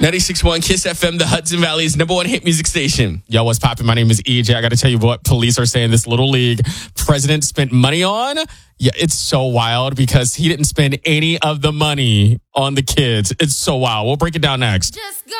96.1 Kiss FM, the Hudson Valley's number one hit music station. Yo, what's poppin'? My name is EJ. I got to tell you what police are saying this little league president spent money on. Yeah, it's so wild because he didn't spend any of the money on the kids. It's so wild. We'll break it down next. Just go.